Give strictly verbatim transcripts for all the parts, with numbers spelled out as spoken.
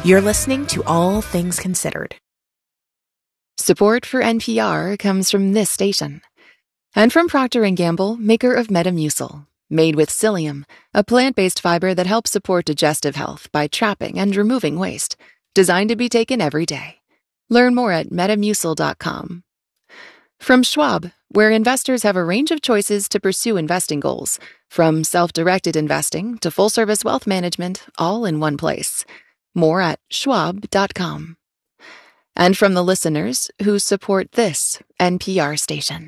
You're listening to All Things Considered. Support for N P R comes from this station. And from Procter and Gamble, maker of Metamucil, made with psyllium, a plant-based fiber that helps support digestive health by trapping and removing waste, designed to be taken every day. Learn more at metamucil dot com. From Schwab, where investors have a range of choices to pursue investing goals, from self-directed investing to full-service wealth management, all in one place. More at schwab dot com. And from the listeners who support this N P R station.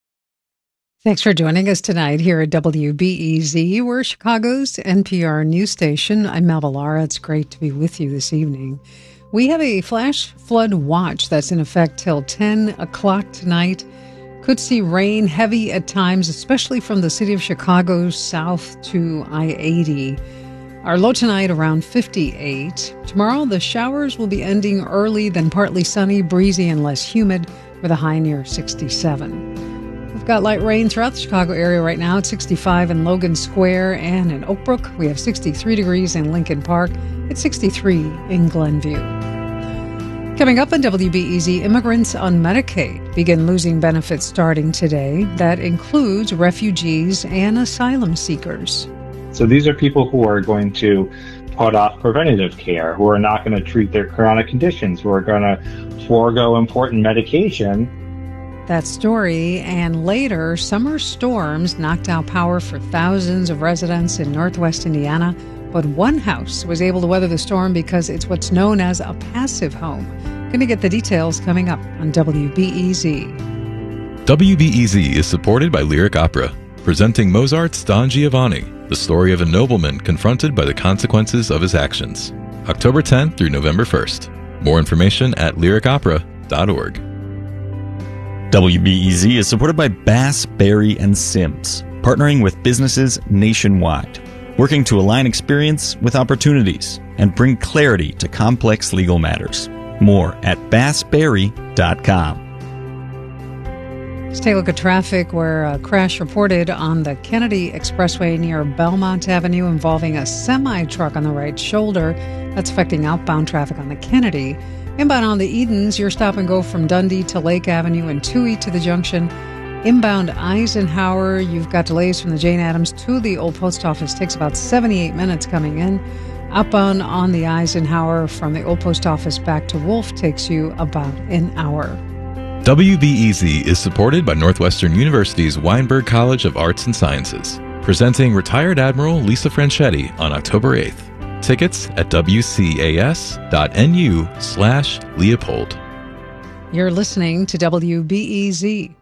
Thanks for joining us tonight here at W B E Z. We're Chicago's N P R news station. I'm Melba Lara. It's great to be with you this evening. We have a flash flood watch that's in effect till ten o'clock tonight. Could see rain heavy at times, especially from the city of Chicago south to I eighty. Our low tonight around fifty-eight. Tomorrow, the showers will be ending early, then partly sunny, breezy, and less humid, with a high near sixty-seven. We've got light rain throughout the Chicago area right now. It's sixty-five in Logan Square and in Oak Brook. We have sixty-three degrees in Lincoln Park. It's sixty-three in Glenview. Coming up on W B E Z, immigrants on Medicaid begin losing benefits starting today. That includes refugees and asylum seekers. So these are people who are going to put off preventative care, who are not going to treat their chronic conditions, who are going to forego important medication. That story, and later, summer storms knocked out power for thousands of residents in northwest Indiana, but one house was able to weather the storm because it's what's known as a passive home. Going to get the details coming up on W B E Z. W B E Z is supported by Lyric Opera, presenting Mozart's Don Giovanni, the story of a nobleman confronted by the consequences of his actions. October tenth through November first. More information at lyric opera dot org. W B E Z is supported by Bass, Berry, and Sims, partnering with businesses nationwide, working to align experience with opportunities and bring clarity to complex legal matters. More at bass berry dot com. Let's take a look at traffic, where a crash reported on the Kennedy Expressway near Belmont Avenue involving a semi-truck on the right shoulder. That's affecting outbound traffic on the Kennedy. Inbound on the Edens, your stop and go from Dundee to Lake Avenue and Toohey to the junction. Inbound Eisenhower, you've got delays from the Jane Addams to the Old Post Office. Takes about seventy-eight minutes coming in. Outbound on the Eisenhower from the Old Post Office back to Wolf takes you about an hour. W B E Z is supported by Northwestern University's Weinberg College of Arts and Sciences, presenting retired Admiral Lisa Franchetti on October eighth. Tickets at w c a s dot n u slash Leopold. You're listening to W B E Z.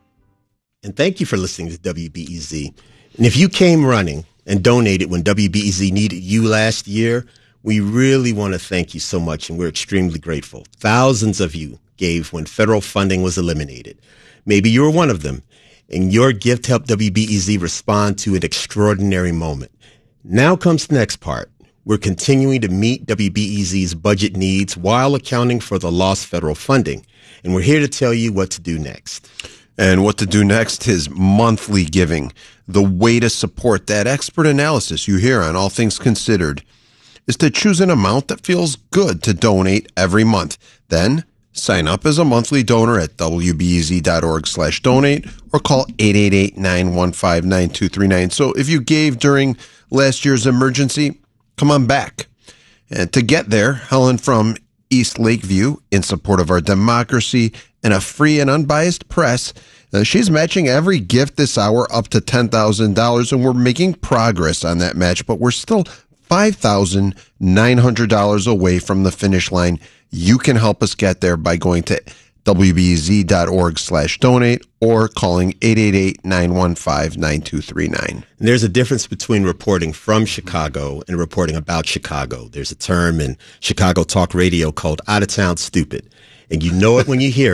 And thank you for listening to W B E Z. And if you came running and donated when W B E Z needed you last year, we really want to thank you so much, and we're extremely grateful. Thousands of you gave when federal funding was eliminated. Maybe you were one of them, and your gift helped W B E Z respond to an extraordinary moment. Now comes the next part. We're continuing to meet W B E Z's budget needs while accounting for the lost federal funding, and we're here to tell you what to do next. And what to do next is monthly giving. The way to support that expert analysis you hear on All Things Considered is to choose an amount that feels good to donate every month. Then sign up as a monthly donor at w b e z dot org slash donate or call eight eight eight, nine one five, nine two three nine. So if you gave during last year's emergency, come on back. And to get there, Helen from East Lakeview, in support of our democracy and a free and unbiased press, uh, she's matching every gift this hour up to ten thousand dollars, and we're making progress on that match, but we're still five thousand nine hundred dollars away from the finish line. You can help us get there by going to w b e z dot org slash donate or calling eight eight eight, nine one five, nine two three nine. And there's a difference between reporting from Chicago and reporting about Chicago. There's a term in Chicago talk radio called out of town stupid. And you know it when you hear it,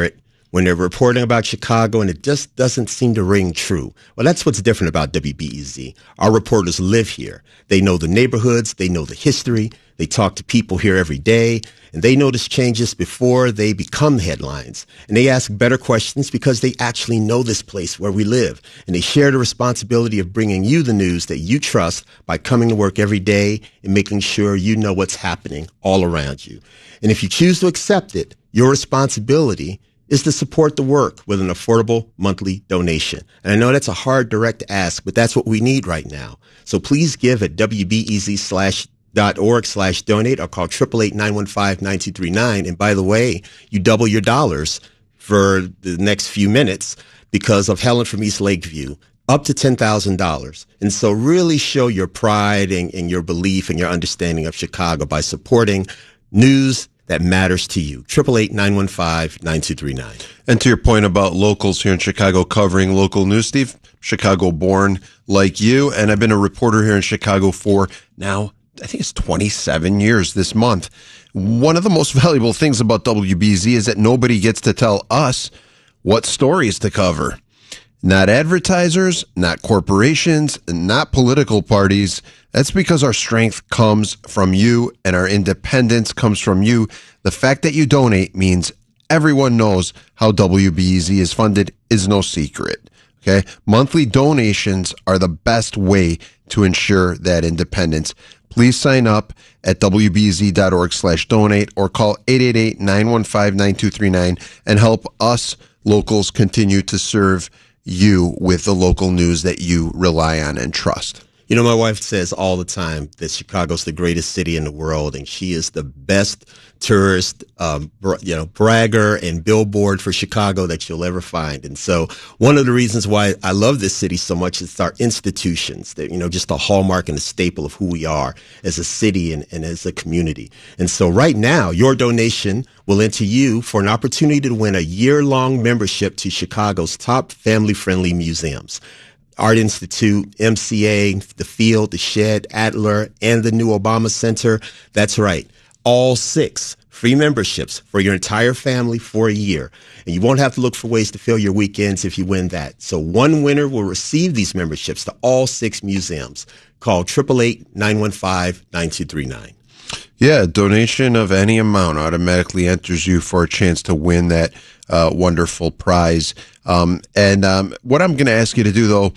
when they're reporting about Chicago and it just doesn't seem to ring true. Well, that's what's different about W B E Z. Our reporters live here. They know the neighborhoods. They know the history. They talk to people here every day, and they notice changes before they become headlines. And they ask better questions because they actually know this place where we live. And they share the responsibility of bringing you the news that you trust by coming to work every day and making sure you know what's happening all around you. And if you choose to accept it, your responsibility is to support the work with an affordable monthly donation. And I know that's a hard direct ask, but that's what we need right now. So please give at W B E Z slash dot org slash donate or call eight eight eight, nine one five, nine two three nine. And by the way, you double your dollars for the next few minutes because of Helen from East Lakeview, up to ten thousand dollars. And so really show your pride and, and your belief and your understanding of Chicago by supporting news that matters to you. eight eight eight, nine one five, nine two three nine. And to your point about locals here in Chicago covering local news, Steve, Chicago born like you, and I've been a reporter here in Chicago for now, I think it's twenty-seven years this month. One of the most valuable things about W B Z is that nobody gets to tell us what stories to cover. Not advertisers, not corporations, not political parties. That's because our strength comes from you and our independence comes from you. The fact that you donate means everyone knows how W B E Z is funded is no secret. Okay. Monthly donations are the best way to ensure that independence. Please sign up at W B E Z dot org slash donate or call eight eight eight, nine one five, nine two three nine and help us locals continue to serve you with the local news that you rely on and trust. You know, my wife says all the time that Chicago's the greatest city in the world, and she is the best tourist, um, you know, bragger and billboard for Chicago that you'll ever find. And so one of the reasons why I love this city so much is our institutions, that, you know, just a hallmark and a staple of who we are as a city and, and as a community. And so right now, your donation will enter you for an opportunity to win a year-long membership to Chicago's top family-friendly museums. Art Institute, M C A, the Field, the Shed, Adler, and the new Obama Center. That's right. All six free memberships for your entire family for a year. And you won't have to look for ways to fill your weekends if you win that. So one winner will receive these memberships to all six museums. Call eight eight eight, nine one five, nine two three nine. Yeah, a donation of any amount automatically enters you for a chance to win that uh, wonderful prize. Um, and um, what I'm going to ask you to do, though,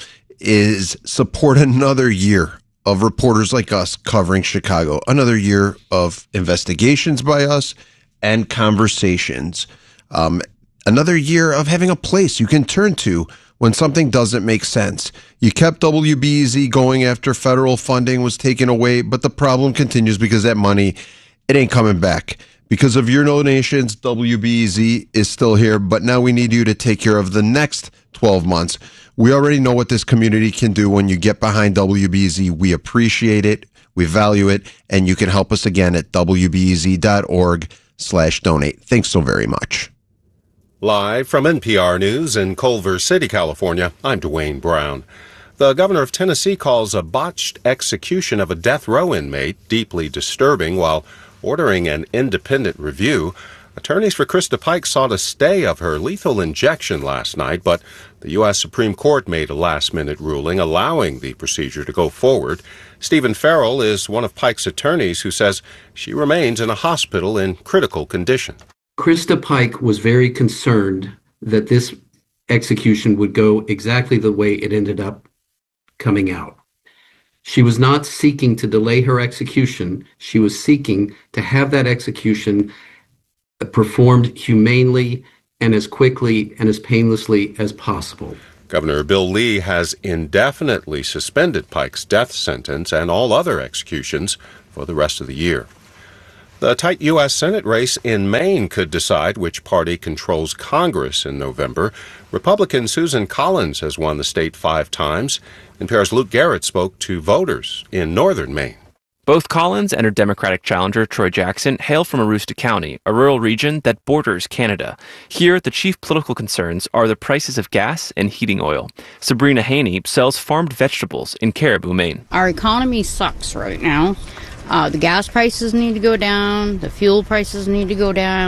is support another year of reporters like us covering Chicago, another year of investigations by us and conversations, um, another year of having a place you can turn to when something doesn't make sense. You kept W B E Z going after federal funding was taken away, but the problem continues because that money, it ain't coming back. Because of your donations, W B E Z is still here, but now we need you to take care of the next twelve months. We already know what this community can do when you get behind W B E Z. We appreciate it, we value it, and you can help us again at W B E Z dot org slash donate. Thanks so very much. Live from N P R News in Culver City, California, I'm Dwayne Brown. The governor of Tennessee calls a botched execution of a death row inmate deeply disturbing while ordering an independent review. Attorneys for Krista Pike sought a stay of her lethal injection last night, but the U S Supreme Court made a last-minute ruling allowing the procedure to go forward. Stephen Farrell is one of Pike's attorneys who says she remains in a hospital in critical condition. Krista Pike was very concerned that this execution would go exactly the way it ended up coming out. She was not seeking to delay her execution. She was seeking to have that execution performed humanely and as quickly and as painlessly as possible. Governor Bill Lee has indefinitely suspended Pike's death sentence and all other executions for the rest of the year. The tight U S Senate race in Maine could decide which party controls Congress in November. Republican Susan Collins has won the state five times. N P R's Luke Garrett spoke to voters in northern Maine. Both Collins and her Democratic challenger, Troy Jackson, hail from Aroostook County, a rural region that borders Canada. Here, the chief political concerns are the prices of gas and heating oil. Sabrina Haney sells farmed vegetables in Caribou, Maine. Our economy sucks right now. Uh, the gas prices need to go down. The fuel prices need to go down.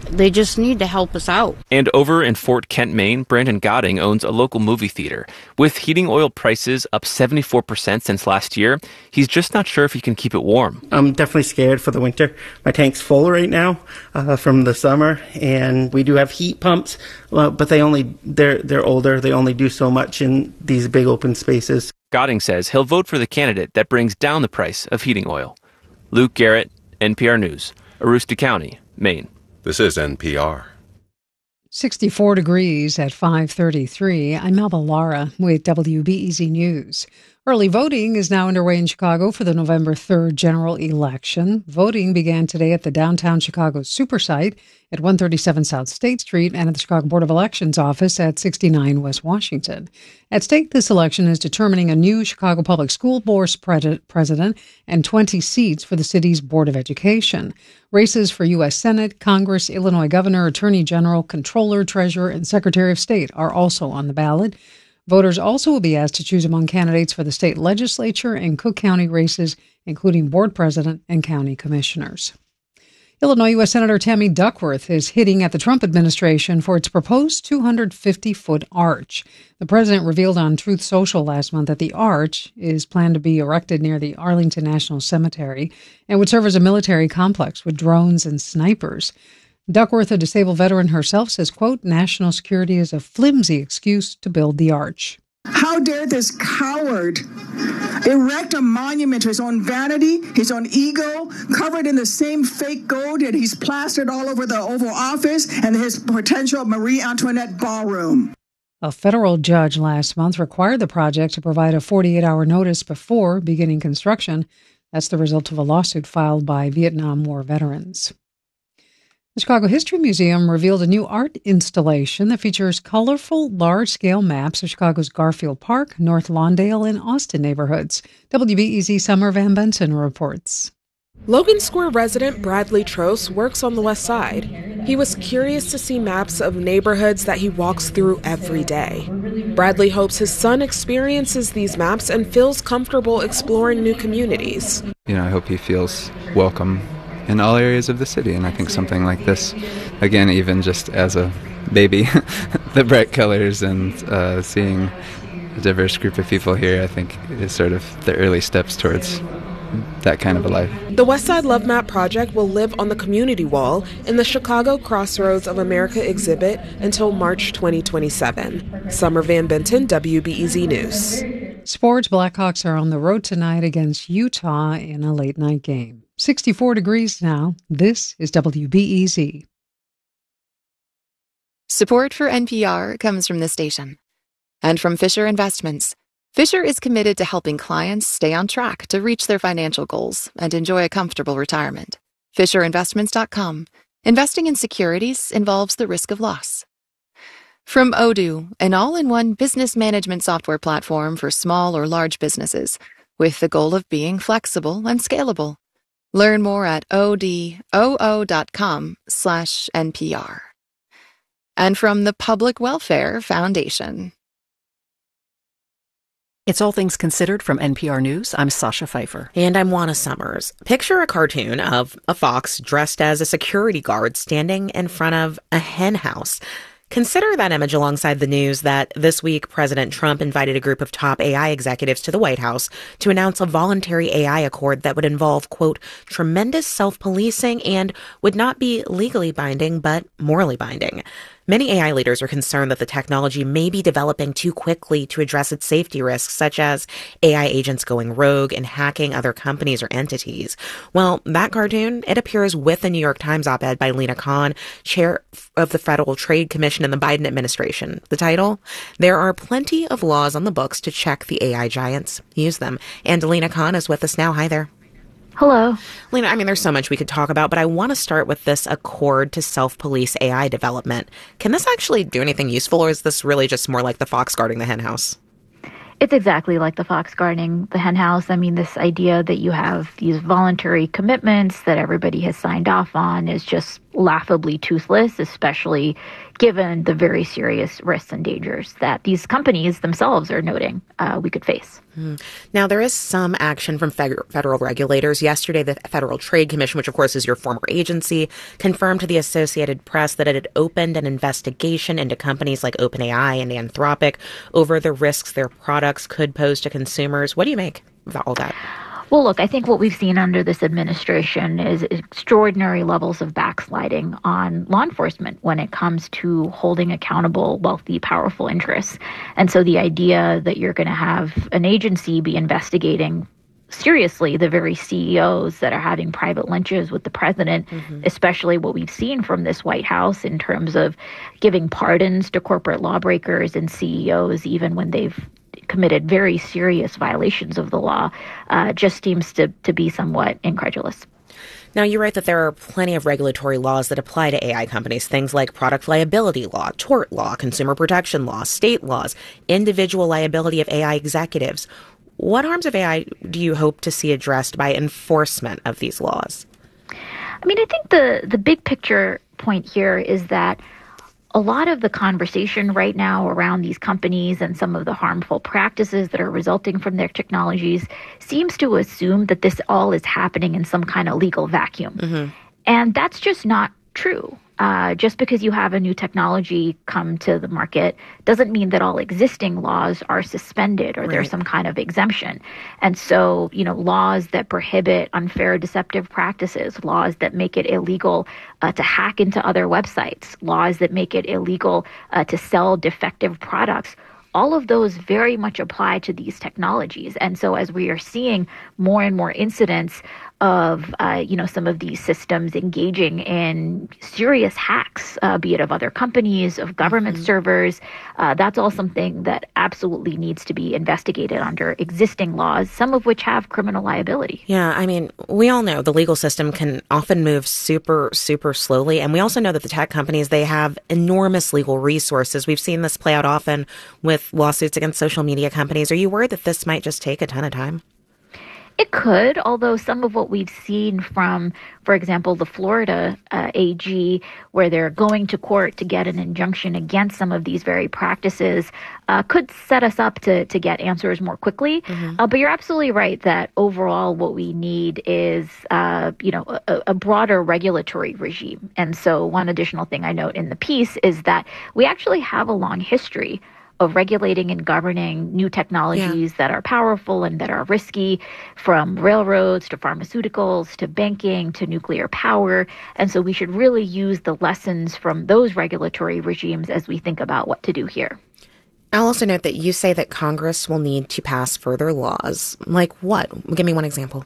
They just need to help us out. And over in Fort Kent, Maine, Brandon Godding owns a local movie theater. With heating oil prices up seventy-four percent since last year, he's just not sure if he can keep it warm. I'm definitely scared for the winter. My tank's full right now uh, from the summer, and we do have heat pumps, uh, but they only they're they're older. They only do so much in these big open spaces. Godding says he'll vote for the candidate that brings down the price of heating oil. Luke Garrett, N P R News, Aroostook County, Maine. This is N P R. sixty-four degrees at five thirty-three. I'm Melba Lara with W B E Z News. Early voting is now underway in Chicago for the November third general election. Voting began today at the downtown Chicago Super Site at one thirty-seven South State Street and at the Chicago Board of Elections office at sixty-nine West Washington. At stake this election is determining a new Chicago Public School Board president and twenty seats for the city's Board of Education. Races for U S Senate, Congress, Illinois Governor, Attorney General, Comptroller, Treasurer, and Secretary of State are also on the ballot. Voters also will be asked to choose among candidates for the state legislature and Cook County races, including board president and county commissioners. Illinois U S Senator Tammy Duckworth is hitting at the Trump administration for its proposed two hundred fifty foot arch. The president revealed on Truth Social last month that the arch is planned to be erected near the Arlington National Cemetery and would serve as a military complex with drones and snipers. Duckworth, a disabled veteran herself, says, quote, national security is a flimsy excuse to build the arch. How dare this coward erect a monument to his own vanity, his own ego, covered in the same fake gold that he's plastered all over the Oval Office and his potential Marie Antoinette ballroom. A federal judge last month required the project to provide a forty-eight hour notice before beginning construction. That's the result of a lawsuit filed by Vietnam War veterans. The Chicago History Museum revealed a new art installation that features colorful, large-scale maps of Chicago's Garfield Park, North Lawndale, and Austin neighborhoods. W B E Z Summer Van Benton reports. Logan Square resident Bradley Trost works on the west side. He was curious to see maps of neighborhoods that he walks through every day. Bradley hopes his son experiences these maps and feels comfortable exploring new communities. You know, I hope he feels welcome in all areas of the city, and I think something like this, again, even just as a baby, the bright colors and uh, seeing a diverse group of people here, I think is sort of the early steps towards that kind of a life. The Westside Love Map project will live on the community wall in the Chicago Crossroads of America exhibit until March twenty twenty-seven. Summer Van Benton, W B E Z News. Sports, Blackhawks are on the road tonight against Utah in a late-night game. sixty-four degrees now. This is W B E Z. Support for N P R comes from this station and from Fisher Investments. Fisher is committed to helping clients stay on track to reach their financial goals and enjoy a comfortable retirement. Fisher Investments dot com. Investing in securities involves the risk of loss. From Odoo, an all-in-one business management software platform for small or large businesses, with the goal of being flexible and scalable. Learn more at odoo dot com slash N P R. And from the Public Welfare Foundation. It's All Things Considered from N P R News. I'm Sasha Pfeiffer. And I'm Juana Summers. Picture a cartoon of a fox dressed as a security guard standing in front of a hen house. Consider that image alongside the news that this week President Trump invited a group of top A I executives to the White House to announce a voluntary A I accord that would involve, quote, tremendous self-policing and would not be legally binding, but morally binding. Many A I leaders are concerned that the technology may be developing too quickly to address its safety risks, such as A I agents going rogue and hacking other companies or entities. Well, that cartoon, it appears with the New York Times op-ed by Lina Khan, chair of the Federal Trade Commission in the Biden administration. The title, There Are Plenty of Laws on the Books to Check the A I Giants. Use them. And Lina Khan is with us now. Hi there. Hello. Lina, I mean, there's so much we could talk about, but I want to start with this accord to self-police A I development. Can this actually do anything useful, or is this really just more like the fox guarding the hen house? It's exactly like the fox guarding the hen house. I mean, this idea that you have these voluntary commitments that everybody has signed off on is just laughably toothless, especially given the very serious risks and dangers that these companies themselves are noting uh, we could face. Mm. Now, there is some action from federal, federal regulators. Yesterday, the Federal Trade Commission, which of course is your former agency, confirmed to the Associated Press that it had opened an investigation into companies like OpenAI and Anthropic over the risks their products could pose to consumers. What do you make of all that? Well, look, I think what we've seen under this administration is extraordinary levels of backsliding on law enforcement when it comes to holding accountable wealthy, powerful interests. And so the idea that you're going to have an agency be investigating seriously the very C E Os that are having private lunches with the president, mm-hmm. especially what we've seen from this White House in terms of giving pardons to corporate lawbreakers and C E Os, even when they've committed very serious violations of the law, uh, just seems to, to be somewhat incredulous. Now, you write that there are plenty of regulatory laws that apply to A I companies, things like product liability law, tort law, consumer protection law, state laws, individual liability of A I executives. What harms of A I do you hope to see addressed by enforcement of these laws? I mean, I think the, the big picture point here is that a lot of the conversation right now around these companies and some of the harmful practices that are resulting from their technologies seems to assume that this all is happening in some kind of legal vacuum. Mm-hmm. And that's just not true. Uh, just because you have a new technology come to the market doesn't mean that all existing laws are suspended or right. there's some kind of exemption. And so, you know, laws that prohibit unfair, deceptive practices, laws that make it illegal uh, to hack into other websites, laws that make it illegal uh, to sell defective products, all of those very much apply to these technologies. And so as we are seeing more and more incidents of, uh, you know, some of these systems engaging in serious hacks, uh, be it of other companies, of government mm-hmm. servers, uh, that's all something that absolutely needs to be investigated under existing laws, some of which have criminal liability. Yeah, I mean, we all know the legal system can often move super, super slowly. And we also know that the tech companies, they have enormous legal resources. We've seen this play out often with lawsuits against social media companies. Are you worried that this might just take a ton of time? It could, although some of what we've seen from, for example, the Florida uh, A G, where they're going to court to get an injunction against some of these very practices, uh, could set us up to, to get answers more quickly. Mm-hmm. Uh, but you're absolutely right that overall what we need is, uh, you know, a, a broader regulatory regime. And so one additional thing I note in the piece is that we actually have a long history of regulating and governing new technologies yeah. that are powerful and that are risky, from railroads to pharmaceuticals to banking to nuclear power. And so we should really use the lessons from those regulatory regimes as we think about what to do here. I'll also note that you say that Congress will need to pass further laws. Like what? Give me one example.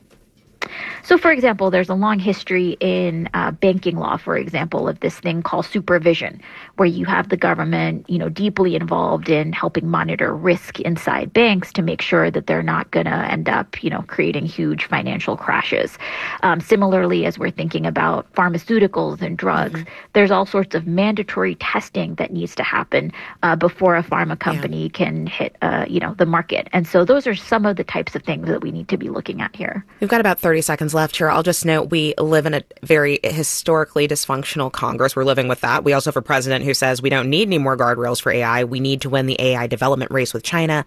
So, for example, there's a long history in uh, banking law, for example, of this thing called supervision, where you have the government, you know, deeply involved in helping monitor risk inside banks to make sure that they're not going to end up, you know, creating huge financial crashes. Um, similarly, as we're thinking about pharmaceuticals and drugs, mm-hmm. there's all sorts of mandatory testing that needs to happen uh, before a pharma company yeah. can hit, uh, you know, the market. And so those are some of the types of things that we need to be looking at here. We've got about thirty seconds left here. I'll just note we live in a very historically dysfunctional Congress. We're living with that. We also have a president who says we don't need any more guardrails for A I. We need to win the A I development race with China.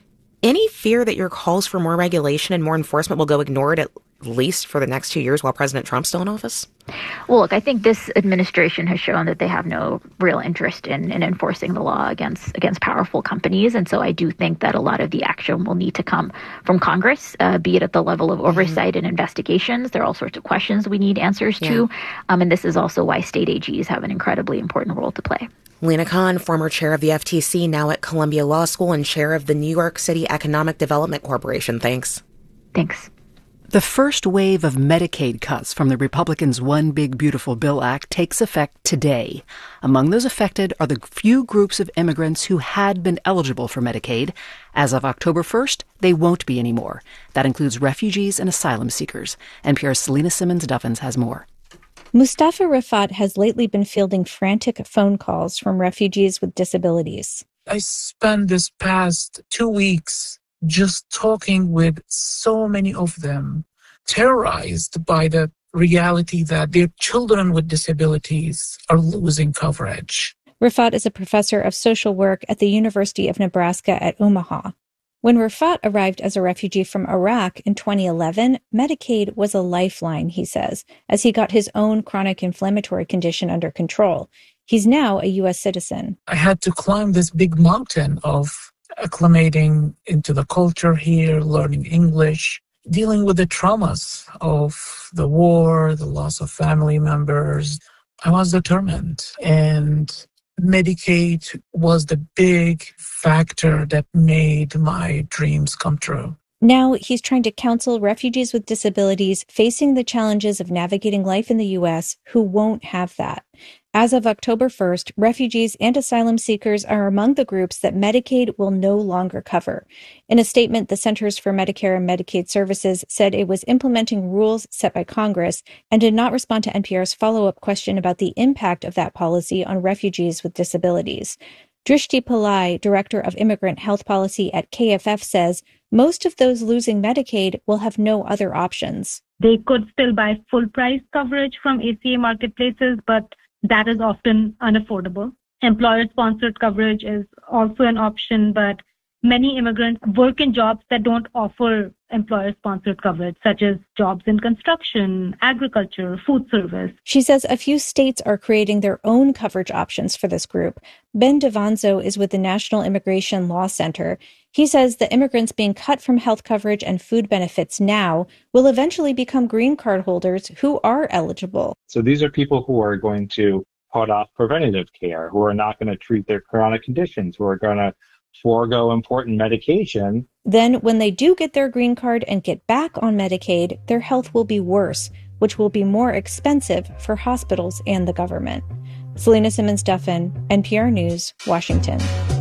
Any fear that your calls for more regulation and more enforcement will go ignored at least for the next two years while President Trump's still in office? Well, look, I think this administration has shown that they have no real interest in, in enforcing the law against against powerful companies. And so I do think that a lot of the action will need to come from Congress, uh, be it at the level of oversight mm-hmm. and investigations. There are all sorts of questions we need answers yeah. to. Um, and this is also why state A Gs have an incredibly important role to play. Lena Khan, former chair of the F T C, now at Columbia Law School and chair of the New York City Economic Development Corporation. Thanks. Thanks. The first wave of Medicaid cuts from the Republicans' One Big Beautiful Bill Act takes effect today. Among those affected are the few groups of immigrants who had been eligible for Medicaid. As of October first, they won't be anymore. That includes refugees and asylum seekers. N P R's Selena Simmons-Duffins has more. Mustafa Rifat has lately been fielding frantic phone calls from refugees with disabilities. I spent this past two weeks just talking with so many of them, terrorized by the reality that their children with disabilities are losing coverage. Rafat is a professor of social work at the University of Nebraska at Omaha. When Rafat arrived as a refugee from Iraq in twenty eleven, Medicaid was a lifeline, he says, as he got his own chronic inflammatory condition under control. He's now a U S citizen. I had to climb this big mountain of acclimating into the culture here, learning English, dealing with the traumas of the war, the loss of family members. I was determined, and Medicaid was the big factor that made my dreams come true. Now he's trying to counsel refugees with disabilities facing the challenges of navigating life in the U S who won't have that. As of October first, refugees and asylum seekers are among the groups that Medicaid will no longer cover. In a statement, the Centers for Medicare and Medicaid Services said it was implementing rules set by Congress and did not respond to N P R's follow-up question about the impact of that policy on refugees with disabilities. Drishti Pillai, Director of Immigrant Health Policy at K F F, says most of those losing Medicaid will have no other options. They could still buy full-price coverage from A C A marketplaces, but that is often unaffordable. Employer-sponsored coverage is also an option, but many immigrants work in jobs that don't offer employer-sponsored coverage, such as jobs in construction, agriculture, food service. She says a few states are creating their own coverage options for this group. Ben Devanzo is with the National Immigration Law Center. He says the immigrants being cut from health coverage and food benefits now will eventually become green card holders who are eligible. So these are people who are going to put off preventative care, who are not going to treat their chronic conditions, who are going to forego important medication. Then when they do get their green card and get back on Medicaid, their health will be worse, which will be more expensive for hospitals and the government. Selena Simmons-Duffin, N P R News, Washington.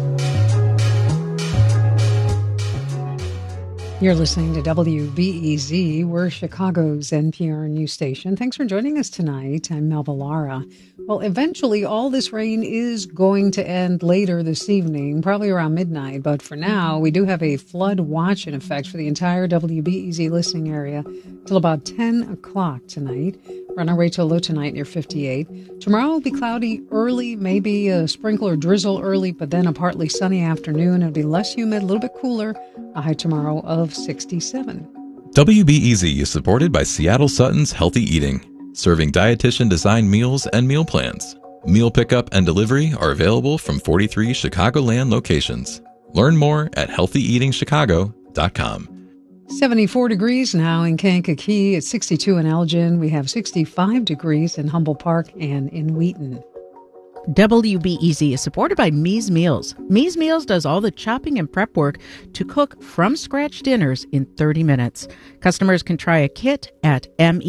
You're listening to W B E Z. We're Chicago's N P R news station. Thanks for joining us tonight. I'm Melba Lara. Well, eventually all this rain is going to end later this evening, probably around midnight. But for now, we do have a flood watch in effect for the entire W B E Z listening area till about ten o'clock tonight. We're on our way to a low tonight near fifty-eight. Tomorrow will be cloudy early, maybe a sprinkle or drizzle early, but then a partly sunny afternoon. It'll be less humid, a little bit cooler. A high tomorrow of sixty-seven. W B E Z is supported by Seattle Sutton's Healthy Eating, serving dietitian-designed meals and meal plans. Meal pickup and delivery are available from forty-three Chicagoland locations. Learn more at healthy eating chicago dot com. seventy-four degrees now in Kankakee. It's sixty-two in Elgin. We have sixty-five degrees in Humboldt Park and in Wheaton. W B E Z is supported by Me's Meals. Me's Meals does all the chopping and prep work to cook from-scratch dinners in thirty minutes. Customers can try a kit at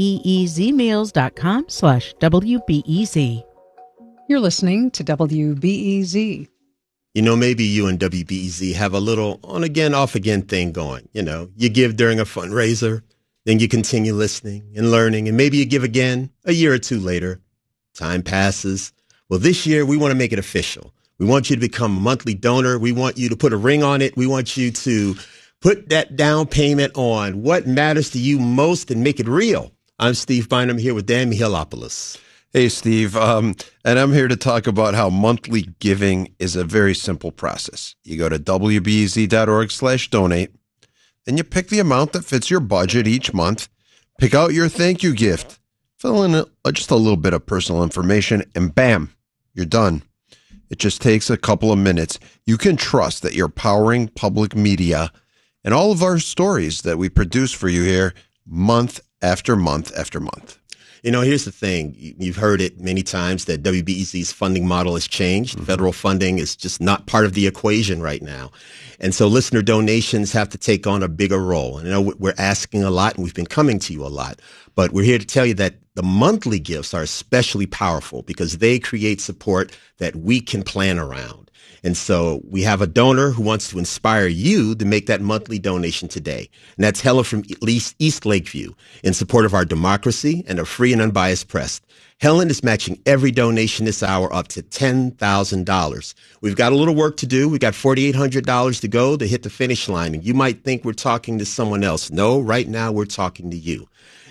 meezmeals.com slash WBEZ. You're listening to W B E Z. You know, maybe you and W B E Z have a little on-again, off-again thing going. You know, you give during a fundraiser, then you continue listening and learning, and maybe you give again a year or two later. Time passes. Well, this year, we want to make it official. We want you to become a monthly donor. We want you to put a ring on it. We want you to put that down payment on what matters to you most and make it real. I'm Steve Bynum here with Dan Mihalopoulos. Hey, Steve, um, and I'm here to talk about how monthly giving is a very simple process. You go to W B E Z dot org slash donate, then you pick the amount that fits your budget each month, pick out your thank you gift, fill in a, just a little bit of personal information, and bam, you're done. It just takes a couple of minutes. You can trust that you're powering public media and all of our stories that we produce for you here month after month after month. You know, here's the thing. You've heard it many times that W B E Z's funding model has changed. Mm-hmm. Federal funding is just not part of the equation right now. And so listener donations have to take on a bigger role. And I know we're asking a lot, and we've been coming to you a lot. But we're here to tell you that the monthly gifts are especially powerful because they create support that we can plan around. And so we have a donor who wants to inspire you to make that monthly donation today. And that's Helen from East Lakeview in support of our democracy and a free and unbiased press. Helen is matching every donation this hour up to ten thousand dollars. We've got a little work to do. We've got four thousand eight hundred dollars to go to hit the finish line. And you might think we're talking to someone else. No, right now we're talking to you.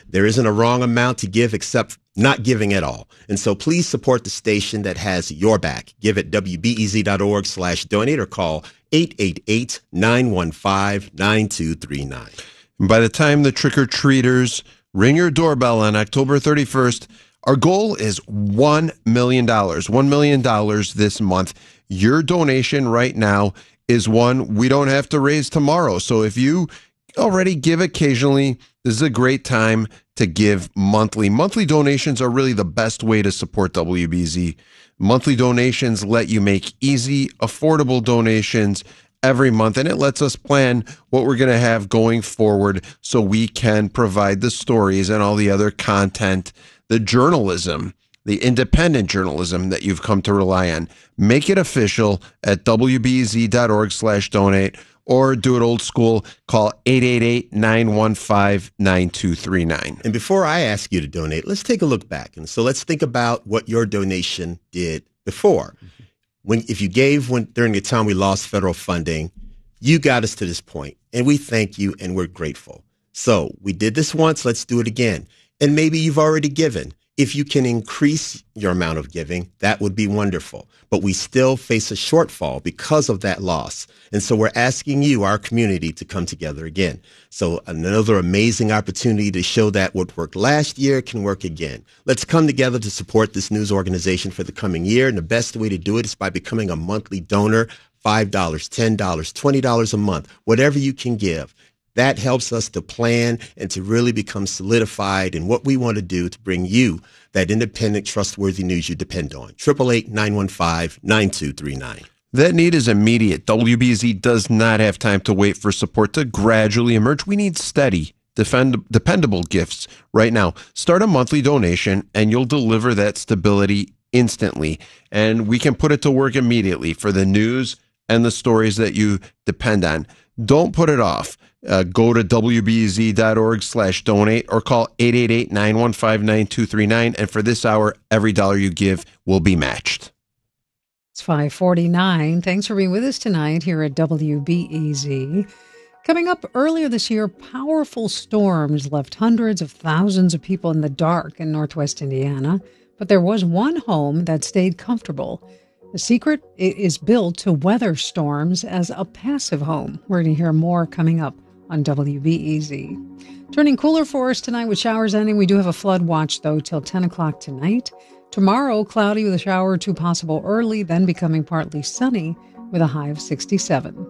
There isn't a wrong amount to give except not giving at all. And so please support the station that has your back. Give at wbez.org slash donate or call eight eight eight, nine one five, nine two three nine. And by the time the trick-or-treaters ring your doorbell on October thirty-first, our goal is one million dollars. one million dollars this month. Your donation right now is one we don't have to raise tomorrow. So if you already give occasionally, this is a great time to give monthly. Monthly donations are really the best way to support W B Z. Monthly donations let you make easy, affordable donations every month, and it lets us plan what we're going to have going forward so we can provide the stories and all the other content, the journalism, the independent journalism that you've come to rely on. Make it official at wbez.org slash donate, or do it old school. Call eight eight eight, nine one five, nine two three nine. And before I ask you to donate, let's take a look back. And so let's think about what your donation did before. When, if you gave when during the time we lost federal funding, you got us to this point, and we thank you and we're grateful. So we did this once, let's do it again. And maybe you've already given. If you can increase your amount of giving, that would be wonderful. But we still face a shortfall because of that loss. And so we're asking you, our community, to come together again. So another amazing opportunity to show that what worked last year can work again. Let's come together to support this news organization for the coming year. And the best way to do it is by becoming a monthly donor, five dollars, ten dollars, twenty dollars a month, whatever you can give. That helps us to plan and to really become solidified in what we want to do to bring you that independent, trustworthy news you depend on. eight eight eight, nine one five, nine two three nine. That need is immediate. W B Z does not have time to wait for support to gradually emerge. We need steady, defend, dependable gifts right now. Start a monthly donation and you'll deliver that stability instantly. And we can put it to work immediately for the news and the stories that you depend on. Don't put it off. Uh, go to wbez.org slash donate or call eight eight eight, nine one five, nine two three nine. And for this hour, every dollar you give will be matched. It's five forty-nine. Thanks for being with us tonight here at W B E Z. Coming up earlier this year, powerful storms left hundreds of thousands of people in the dark in northwest Indiana. But there was one home that stayed comfortable. The secret is built to weather storms as a passive home. We're going to hear more coming up on W B E Z. Turning cooler for us tonight with showers ending. We do have a flood watch, though, till ten o'clock tonight. Tomorrow, cloudy with a shower or two possible early, then becoming partly sunny with a high of sixty-seven.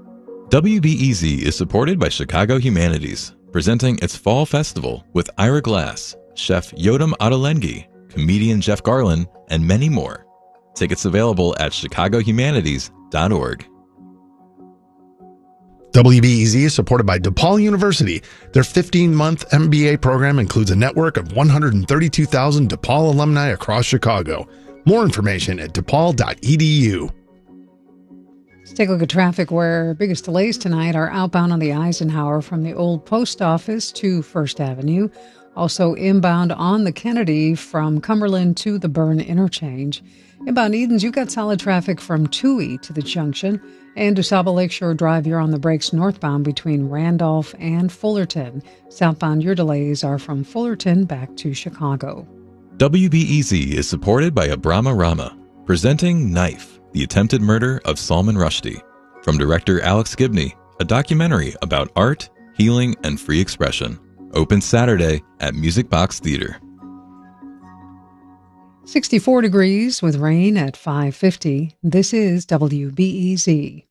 W B E Z is supported by Chicago Humanities, presenting its Fall Festival with Ira Glass, Chef Yotam Ottolenghi, comedian Jeff Garlin, and many more. Tickets available at chicago humanities dot org. W B E Z is supported by DePaul University. Their fifteen-month M B A program includes a network of one hundred thirty-two thousand DePaul alumni across Chicago. More information at depaul dot e d u. Let's take a look at traffic, where biggest delays tonight are outbound on the Eisenhower from the old post office to First Avenue. Also inbound on the Kennedy from Cumberland to the Byrne interchange. Inbound Edens, you've got solid traffic from Toohey to the junction. And DuSable Lakeshore Drive, you're on the brakes northbound between Randolph and Fullerton. Southbound, your delays are from Fullerton back to Chicago. W B E Z is supported by Abrama Rama, presenting Knife, the attempted murder of Salman Rushdie. From director Alex Gibney, a documentary about art, healing, and free expression. Open Saturday at Music Box Theater. sixty-four degrees with rain at five fifty. This is W B E Z.